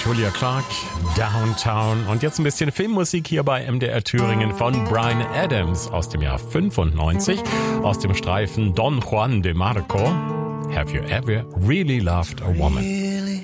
Julia Clark, Downtown. Und jetzt ein bisschen Filmmusik hier bei MDR Thüringen von Bryan Adams aus dem Jahr 95, aus dem Streifen Don Juan de Marco. Have you ever really loved a woman?